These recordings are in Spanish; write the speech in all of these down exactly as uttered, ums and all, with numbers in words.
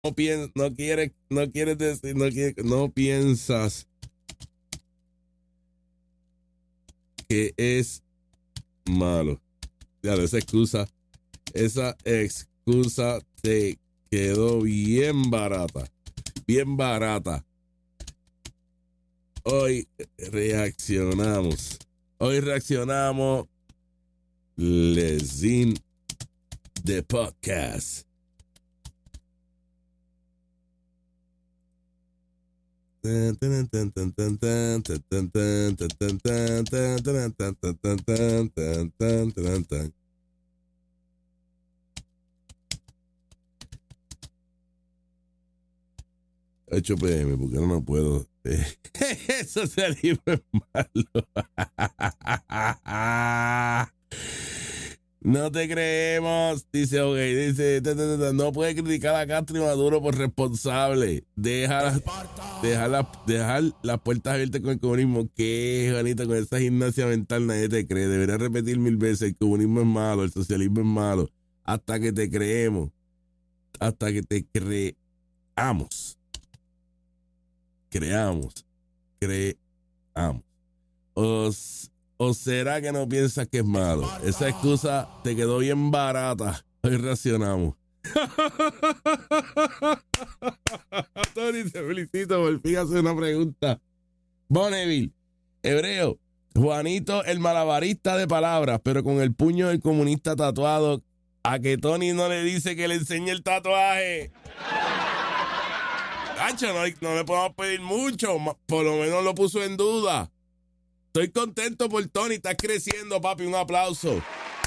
no, pien, no quieres, no quieres decir, no, quiere, no piensas que es malo. Ya, esa excusa, esa excusa te quedó bien barata, bien barata. Hoy reaccionamos, hoy reaccionamos Lesin de podcast. ocho p m, porque no, no puedo. Socialismo es malo. No te creemos, dice OK, dice, no puede criticar a Castro y Maduro por responsable. Deja las, deja las, dejar las puertas abiertas con el comunismo. ¿Qué, Juanita? Con esa gimnasia mental nadie te cree. Debería repetir mil veces, el comunismo es malo, el socialismo es malo. Hasta que te creemos. Hasta que te creamos. Creamos. Creamos. Os... ¿O será que no piensas que es malo? Esa excusa te quedó bien barata. Hoy reaccionamos. Tony, te felicito por fin hacer una pregunta. Bonneville, hebreo, Juanito el malabarista de palabras, pero con el puño del comunista tatuado. A que Tony no le dice que le enseñe el tatuaje. Cacho, no, no le podemos pedir mucho. Por lo menos lo puso en duda. Estoy contento por Tony, estás creciendo, papi, un aplauso.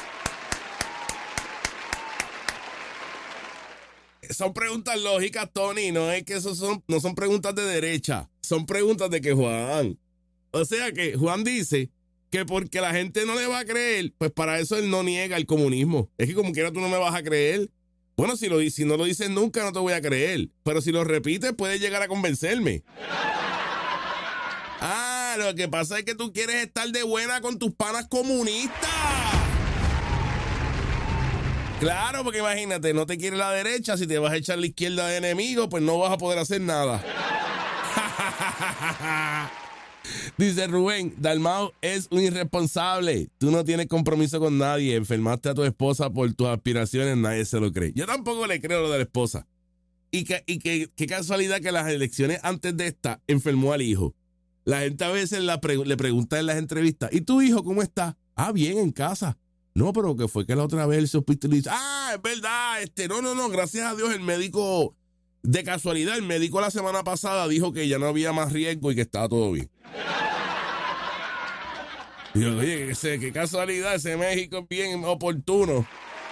Son preguntas lógicas, Tony, no es que eso son, no son preguntas de derecha, son preguntas de que Juan. O sea que Juan dice que porque la gente no le va a creer, pues para eso él no niega el comunismo. Es que como quiera tú no me vas a creer. Bueno, si, lo, si no lo dices nunca no te voy a creer, pero si lo repites puedes llegar a convencerme. Ah, lo que pasa es que tú quieres estar de buena con tus panas comunistas. Claro, porque imagínate, no te quiere la derecha, si te vas a echar la izquierda de enemigo, pues no vas a poder hacer nada. Dice Rubén, Dalmau es un irresponsable. Tú no tienes compromiso con nadie. Enfermaste a tu esposa por tus aspiraciones, nadie se lo cree. Yo tampoco le creo lo de la esposa. Y que, y que, qué casualidad que las elecciones antes de esta enfermó al hijo. La gente a veces la pre- le pregunta en las entrevistas, ¿y tu hijo cómo está? Ah, bien, en casa. No, pero que fue que la otra vez él se hospitalizó. Ah, es verdad, este, no, no, no, gracias a Dios el médico, de casualidad, el médico la semana pasada dijo que ya no había más riesgo y que estaba todo bien. Y yo, oye, qué, qué casualidad, ese México es bien oportuno.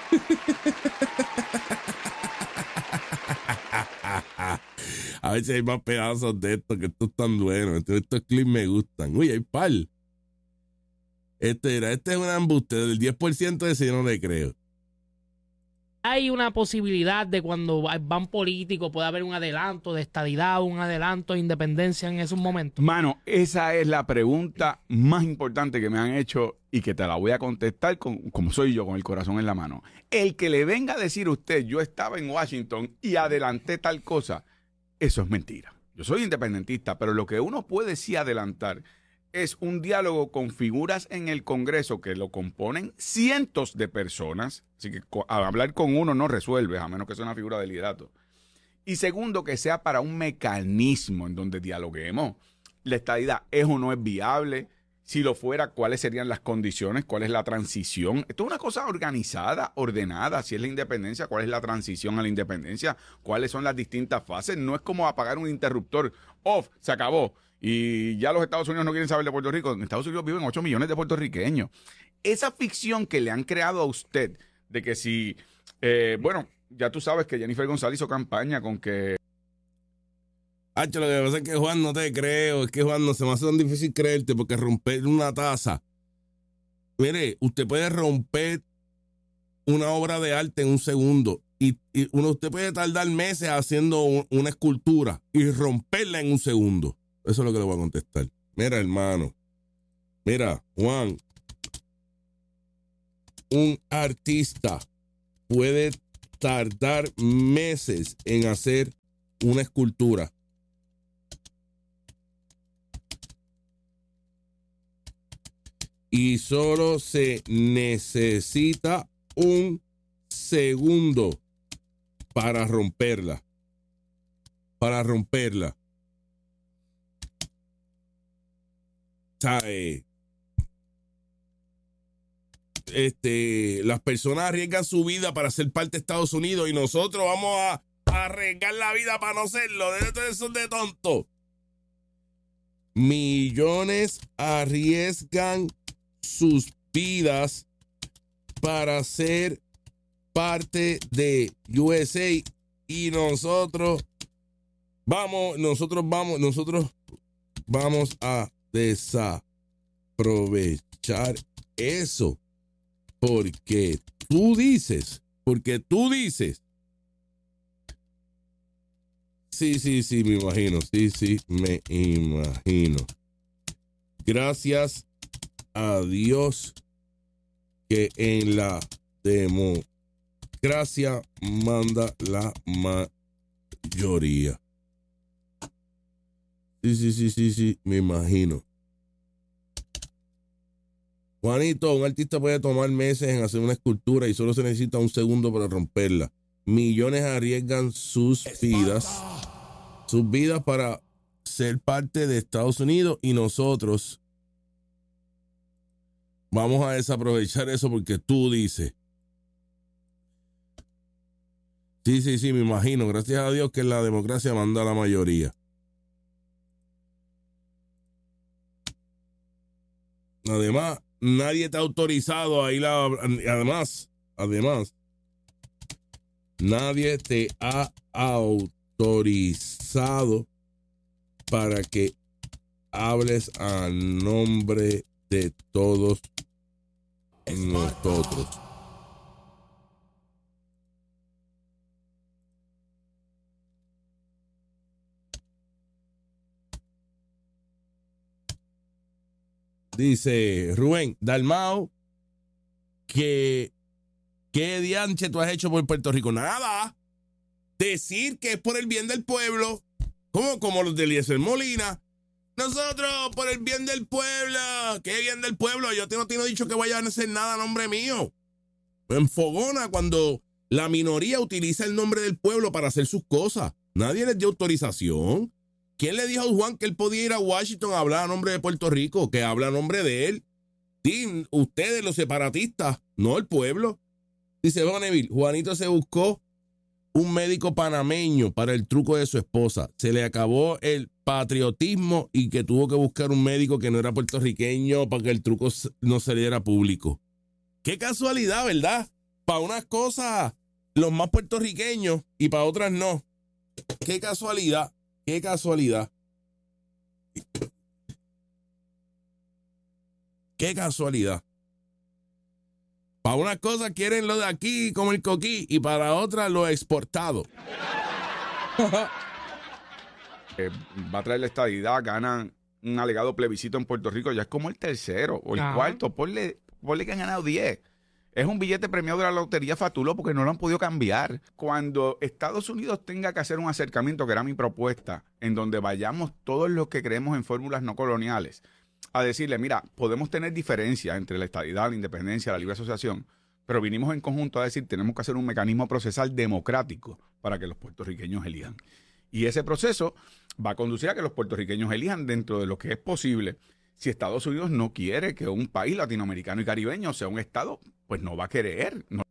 A ver si hay más pedazos de esto, que esto es tan bueno. Estos, estos clips me gustan. Uy, hay par. Este era, este es un embuste del diez por ciento de ese yo no le creo. Hay una posibilidad de cuando van políticos puede haber un adelanto de estadidad, un adelanto de independencia en esos momentos. Mano, esa es la pregunta más importante que me han hecho y que te la voy a contestar con, como soy yo, con el corazón en la mano. El que le venga a decir a usted, yo estaba en Washington y adelanté tal cosa, eso es mentira. Yo soy independentista, pero lo que uno puede sí adelantar es un diálogo con figuras en el Congreso que lo componen cientos de personas. Así que hablar con uno no resuelve, a menos que sea una figura de liderato. Y segundo, que sea para un mecanismo en donde dialoguemos. La estadidad es o no es viable. Si lo fuera, ¿cuáles serían las condiciones? ¿Cuál es la transición? Esto es una cosa organizada, ordenada. Si es la independencia, ¿cuál es la transición a la independencia? ¿Cuáles son las distintas fases? No es como apagar un interruptor. Off, se acabó. Y ya los Estados Unidos no quieren saber de Puerto Rico. En Estados Unidos viven ocho millones de puertorriqueños. Esa ficción que le han creado a usted de que si, eh, bueno, ya tú sabes que Jennifer González hizo campaña con que... Hacho, lo que pasa es que Juan no te creo, es que Juan no se me hace tan difícil creerte porque romper una taza, mire, usted puede romper una obra de arte en un segundo y, y uno, usted puede tardar meses haciendo un, una escultura y romperla en un segundo. Eso es lo que le voy a contestar. Mira, hermano, mira, Juan, un artista puede tardar meses en hacer una escultura. Y solo se necesita un segundo para romperla. Para romperla. ¿Sabe? Este, las personas arriesgan su vida para ser parte de Estados Unidos y nosotros vamos a, a arriesgar la vida para no serlo. De eso de tonto. Millones arriesgan sus vidas para ser parte de U S A y nosotros vamos, nosotros vamos, nosotros vamos a desaprovechar eso. Porque tú dices, porque tú dices. Sí, sí, sí, me imagino. Sí, sí, me imagino. Gracias a Dios que en la democracia manda la mayoría. Sí, sí, sí, sí, sí, me imagino. Juanito, un artista puede tomar meses en hacer una escultura y solo se necesita un segundo para romperla. Millones arriesgan sus vidas, sus vidas para ser parte de Estados Unidos y nosotros vamos a desaprovechar eso porque tú dices. Sí, sí, sí, me imagino. Gracias a Dios que la democracia manda a la mayoría. Además, nadie te ha autorizado a ir a... Además, además, nadie te ha autorizado para que hables a nombre de todos nosotros. Dice Rubén Dalmao que ¿qué dianche tú has hecho por Puerto Rico? Nada. Decir que es por el bien del pueblo, como, como los de Eliezer Molina. Nosotros por el bien del pueblo. ¿Qué bien del pueblo? Yo te no tengo dicho que vayan a hacer nada a nombre mío. En Fogona, cuando la minoría utiliza el nombre del pueblo para hacer sus cosas, nadie les dio autorización. ¿Quién le dijo a Juan que él podía ir a Washington a hablar a nombre de Puerto Rico? Que habla a nombre de él. Sí, ustedes, los separatistas, no el pueblo. Dice Bonneville, Juanito se buscó un médico panameño para el truco de su esposa. Se le acabó el patriotismo y que tuvo que buscar un médico que no era puertorriqueño para que el truco no se le diera público. Qué casualidad, ¿verdad? Para unas cosas los más puertorriqueños y para otras no. Qué casualidad. Qué casualidad. Qué casualidad. Para unas cosas quieren lo de aquí como el coquí y para otras lo exportado. eh, va a traer la estadidad, ganan un alegado plebiscito en Puerto Rico, ya es como el tercero o el Ajá. cuarto. Ponle, ponle que han ganado diez. Es un billete premiado de la Lotería Fatulo porque no lo han podido cambiar. Cuando Estados Unidos tenga que hacer un acercamiento, que era mi propuesta, en donde vayamos todos los que creemos en fórmulas no coloniales, a decirle, mira, podemos tener diferencias entre la estadidad, la independencia, la libre asociación, pero vinimos en conjunto a decir, tenemos que hacer un mecanismo procesal democrático para que los puertorriqueños elijan. Y ese proceso va a conducir a que los puertorriqueños elijan dentro de lo que es posible. Si Estados Unidos no quiere que un país latinoamericano y caribeño sea un estado, pues no va a querer. No.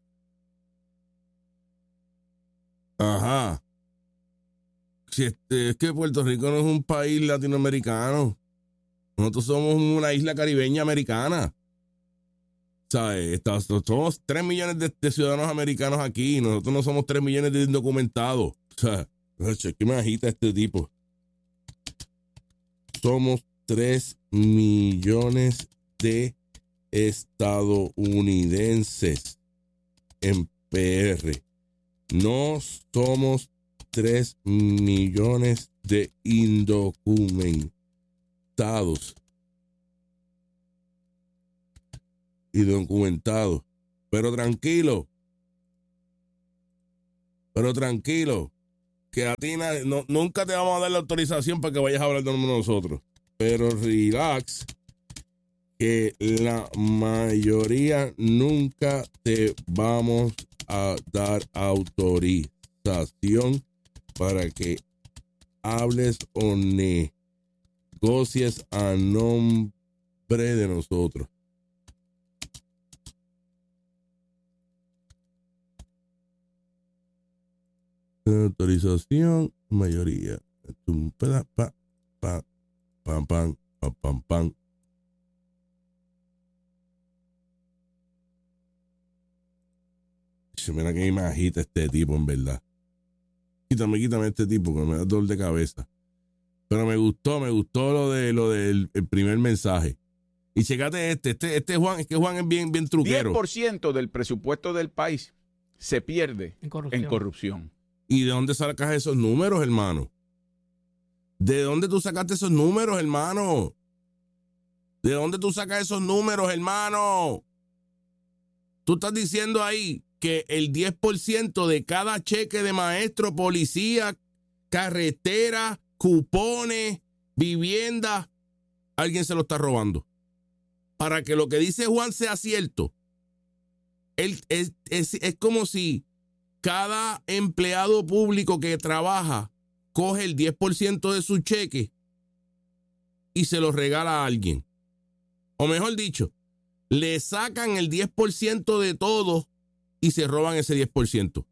Ajá. Si este, es que Puerto Rico no es un país latinoamericano. Nosotros somos una isla caribeña americana. ¿Sabes? Somos tres millones de, de ciudadanos americanos aquí. Nosotros no somos tres millones de indocumentados. O sea, ¿qué me agita este tipo? Somos tres millones de estadounidenses en P R. No somos tres millones de indocumentados. Indocumentados. Pero tranquilo. Pero tranquilo, que a ti na- no, nunca te vamos a dar la autorización para que vayas a hablar de nosotros. Pero relax, que la mayoría nunca te vamos a dar autorización para que hables o negocies a nombre de nosotros. Autorización, mayoría. Tum, pa, pa, pa, pam, pam, pam, pam, pam. Mira que me agita este tipo, en verdad. Quítame, quítame este tipo, que me da dolor de cabeza. Pero me gustó, me gustó lo de lo del el primer mensaje. Y checate este, este, este Juan, es que Juan es bien, bien truquero. diez por ciento del presupuesto del país se pierde En corrupción. en corrupción. ¿Y de dónde sacas esos números, hermano? ¿De dónde tú sacaste esos números, hermano? ¿De dónde tú sacas esos números, hermano? Tú estás diciendo ahí que el diez por ciento de cada cheque de maestro, policía, carretera, cupones, vivienda, alguien se lo está robando. Para que lo que dice Juan sea cierto, él, es, es, es como si cada empleado público que trabaja coge el diez por ciento de su cheque y se lo regala a alguien. O mejor dicho, le sacan el diez por ciento de todo y se roban ese diez por ciento.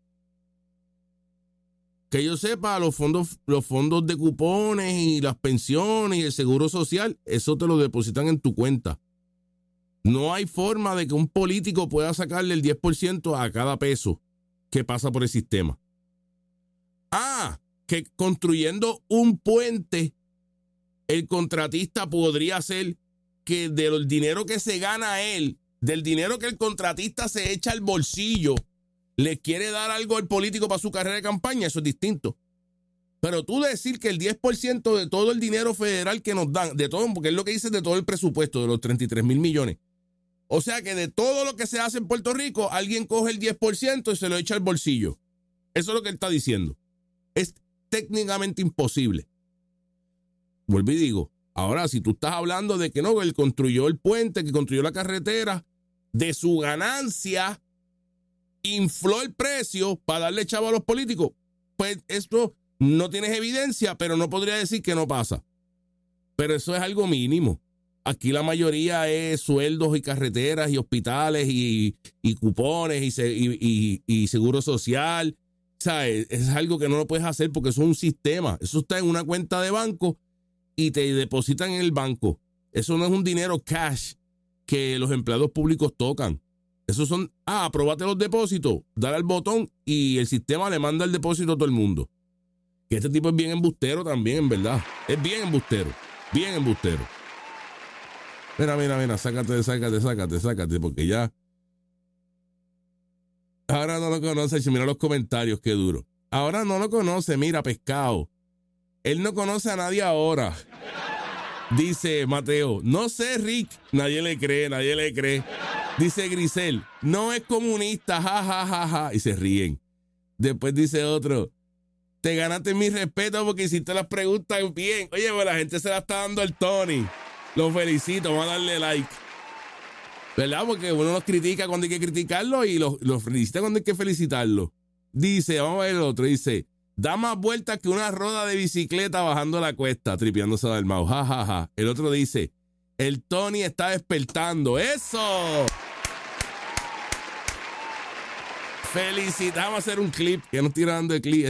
Que yo sepa, los fondos, los fondos de cupones y las pensiones y el seguro social, eso te lo depositan en tu cuenta. No hay forma de que un político pueda sacarle el diez por ciento a cada peso que pasa por el sistema. Ah, que construyendo un puente, el contratista podría hacer que del dinero que se gana él, del dinero que el contratista se echa al bolsillo, le quiere dar algo al político para su carrera de campaña, eso es distinto. Pero tú decir que el diez por ciento de todo el dinero federal que nos dan, de todo, porque es lo que dice de todo el presupuesto, de los treinta y tres mil millones. O sea que de todo lo que se hace en Puerto Rico, alguien coge el diez por ciento y se lo echa al bolsillo. Eso es lo que él está diciendo. Es técnicamente imposible. Vuelvo y digo, ahora si tú estás hablando de que no, él construyó el puente, que construyó la carretera, de su ganancia, infló el precio para darle chavo a los políticos, pues esto no tienes evidencia, pero no podría decir que no pasa. Pero eso es algo mínimo. Aquí la mayoría es sueldos y carreteras y hospitales y, y cupones y, se, y, y, y seguro social. ¿Sabes? Es algo que no lo puedes hacer porque eso es un sistema. Eso está en una cuenta de banco y te depositan en el banco. Eso no es un dinero cash que los empleados públicos tocan. Esos son, ah, aprobate los depósitos, dale al botón y el sistema le manda el depósito a todo el mundo. Que este tipo es bien embustero también, en verdad. Es bien embustero, bien embustero. Mira, mira, mira, sácate, sácate, sácate, sácate, porque ya... Ahora no lo conoce, mira los comentarios, qué duro. Ahora no lo conoce, mira, pescado. Él no conoce a nadie ahora. Dice Mateo, no sé, Rick. Nadie le cree, nadie le cree. Dice Grisel, no es comunista, ja, ja, ja, ja. Y se ríen. Después dice otro, te ganaste mi respeto porque hiciste las preguntas bien. Oye, pues la gente se la está dando al Tony. Los felicito, vamos a darle like. ¿Verdad? Porque uno los critica cuando hay que criticarlo y los, los felicita cuando hay que felicitarlo. Dice, vamos a ver el otro, dice, da más vueltas que una rueda de bicicleta bajando la cuesta, tripeándose del mouse. Ja, ja, ja. El otro dice, el Tony está despertando. ¡Eso! Felicitamos a hacer un clip, que nos tira dando el clip.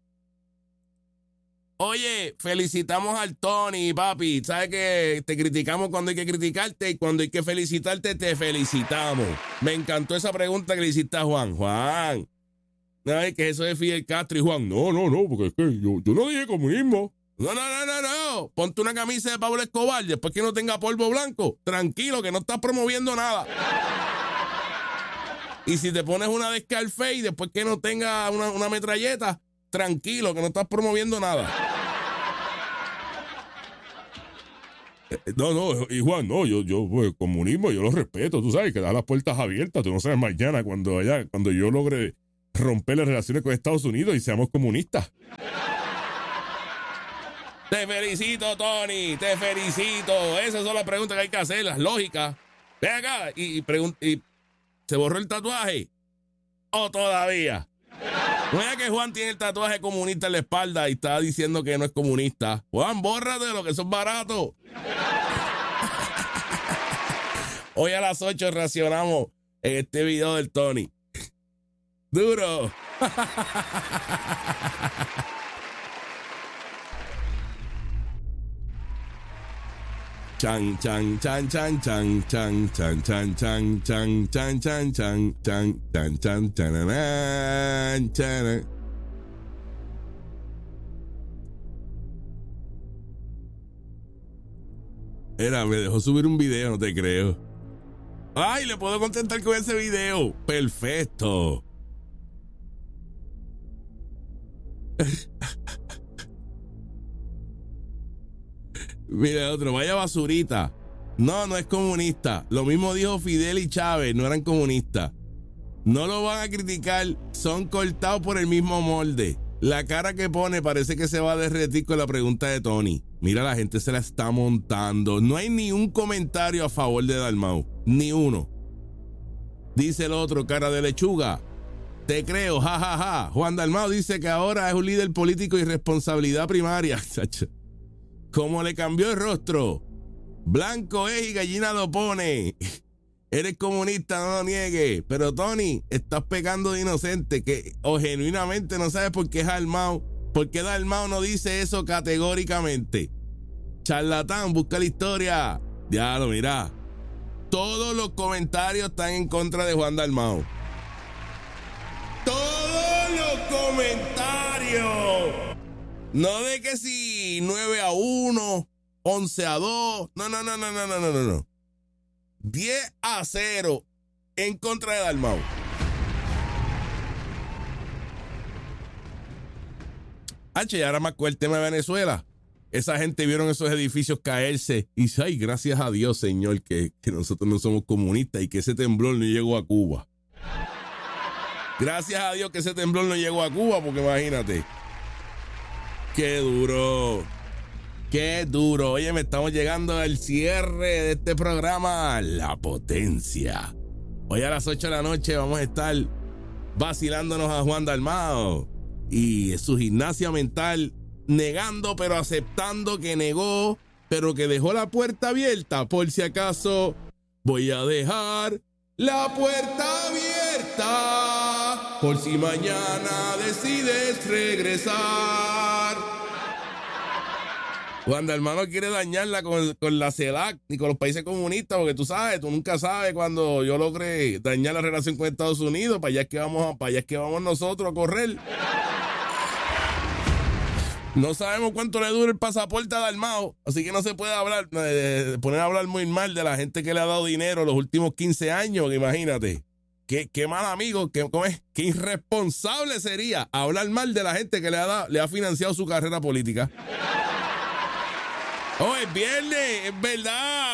Oye, felicitamos al Tony, papi. Sabes que te criticamos cuando hay que criticarte y cuando hay que felicitarte, te felicitamos. Me encantó esa pregunta que le hiciste a Juan. Juan, ¿no es que eso es Fidel Castro? Y Juan, no, no, no, porque es que yo, yo no dije comunismo. No, no, no, no, no. Ponte una camisa de Pablo Escobar después que no tenga polvo blanco. Tranquilo, que no estás promoviendo nada. Y si te pones una de Scarface después que no tenga una, una metralleta, tranquilo, que no estás promoviendo nada. No, no, y Juan, no, yo, yo, pues, comunismo, yo lo respeto, tú sabes, que da las puertas abiertas, tú no sabes mañana cuando allá, cuando yo logre romper las relaciones con Estados Unidos y seamos comunistas. Te felicito, Tony, te felicito. Esas son las preguntas que hay que hacer, las lógicas. Ven acá y, y, pregun- y ¿se borró el tatuaje? ¿O todavía? No es que Juan tiene el tatuaje comunista en la espalda y está diciendo que no es comunista. Juan, bórrate de lo que son baratos. Hoy a las ocho reaccionamos en este video del Tony. Duro. Chan, chan, chan, chan, chan, chan, chan, chan, chan, chan, chan, chan, chan, chan, chan, chan, chan, chan. Era, me dejó subir un video, no te creo. Ay, le puedo contestar con ese video. Perfecto. Mira otro, vaya basurita. No, no es comunista. Lo mismo dijo Fidel y Chávez, no eran comunistas. No lo van a criticar, son cortados por el mismo molde. La cara que pone parece que se va a derretir con la pregunta de Tony. Mira, la gente se la está montando. No hay ni un comentario a favor de Dalmau, ni uno. Dice el otro, cara de lechuga. Te creo, jajaja. Ja, ja. Juan Dalmau dice que ahora es un líder político y responsabilidad primaria. ¿Cómo le cambió el rostro? Blanco es y gallina lo pone. Eres comunista, no lo niegues. Pero Tony, estás pecando de inocente que o genuinamente no sabes por qué es Dalmau. ¿Por qué Dalmau no dice eso categóricamente? Charlatán, busca la historia. Ya lo mira. Todos los comentarios están en contra de Juan Dalmau. Todos los comentarios. No de que si nueve a uno, once a dos. No, no, no, no, no, no, no, no. diez a cero en contra de Dalmau. H, y ahora más con el tema de Venezuela. Esa gente vieron esos edificios caerse y dice, ay, gracias a Dios, señor, que, que nosotros no somos comunistas y que ese temblor no llegó a Cuba. Gracias a Dios que ese temblor no llegó a Cuba, porque imagínate. Qué duro. Qué duro. Oye, me estamos llegando al cierre de este programa, La Potencia. Hoy a las ocho de la noche vamos a estar vacilándonos a Juan Dalmau y su gimnasia mental, negando pero aceptando que negó, pero que dejó la puerta abierta. Por si acaso, voy a dejar la puerta abierta por si mañana decides regresar. Juan Dalmau no quiere dañarla con, con la CELAC ni con los países comunistas, porque tú sabes, tú nunca sabes cuando yo logre dañar la relación con Estados Unidos, para allá es que vamos, para allá es que vamos nosotros a correr. No sabemos cuánto le dura el pasaporte a Dalmau, así que no se puede hablar, eh, poner a hablar muy mal de la gente que le ha dado dinero los últimos quince años, imagínate. Qué, qué mal amigo, qué, ¿cómo es? Qué irresponsable sería hablar mal de la gente que le ha, dado, le ha financiado su carrera política. Oh, es viernes, es verdad.